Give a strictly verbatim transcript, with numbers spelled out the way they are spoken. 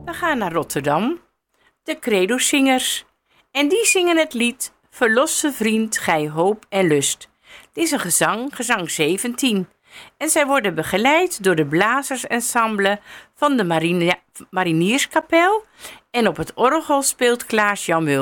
We gaan naar Rotterdam. De Credo-zingers. En die zingen het lied Verlosse vriend, gij hoop en lust. Het is een gezang, gezang zeventien. En zij worden begeleid door de blazersensemble van de Marine- Marinierskapel. En op het orgel speelt Klaas-Jan Mul.